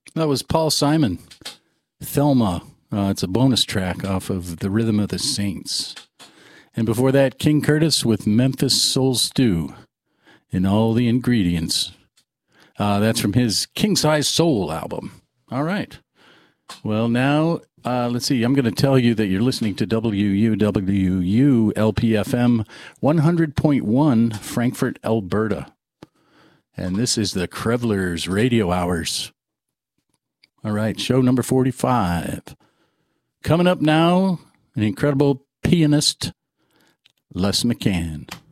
That was Paul Simon, Thelma. It's a bonus track off of The Rhythm of the Saints. And before that, King Curtis with Memphis Soul Stew and All the Ingredients. That's from his King Size Soul album. All right. Well, now, let's see. I'm going to tell you that you're listening to WUWU LPFM 100.1 Frankfurt, Alberta. And this is the Krevlers Radio Hours. All right, show number 45. Coming up now, an incredible pianist, Les McCann.